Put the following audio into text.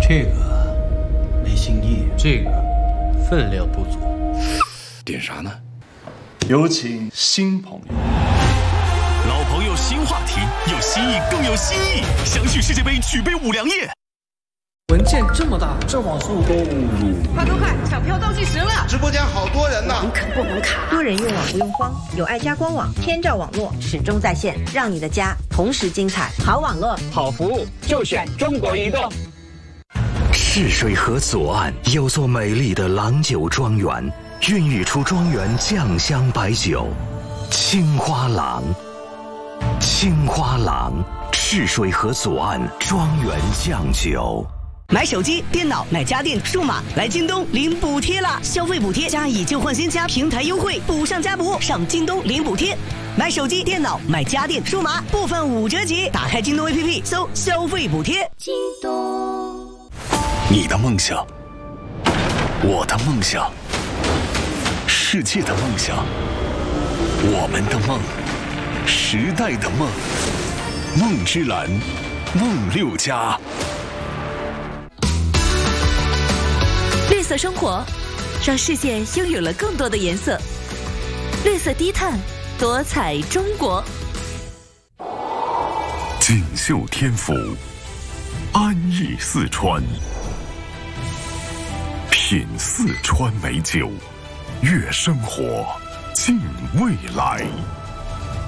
这个没新意， 这个分量不足。 点啥呢？ 有请新朋友。 老朋友新话题，有新意更有新意。相聚世界杯，举杯5粮液。 文件这么大，这网速都快，抢票倒计时了！ 直播间好多人呢， 门槛不门槛？ 多人用网不用慌，有爱家官网，天照网络始终在线，让你的家同时精彩。好网络， 好服务，就选中国移动。 泗水河左岸有座美丽的郎酒庄园，孕育出庄园酱香白酒青花郎。青花郎，泗水河左岸庄园酱酒。 买手机、电脑、买家电、数码，来京东领补贴啦！消费补贴加以旧换新加平台优惠，补上加补，上京东领补贴。买手机、电脑、买家电、数码，部分5折起。打开京东 APP， 搜消费补贴。 京东。 你的梦想，我的梦想，世界的梦想，我们的梦，时代的梦，梦之蓝，梦6家。 绿色生活，让世界拥有了更多的颜色。绿色低碳，多彩中国。 锦绣天府，安逸四川，品四川美酒，悦生活，敬未来。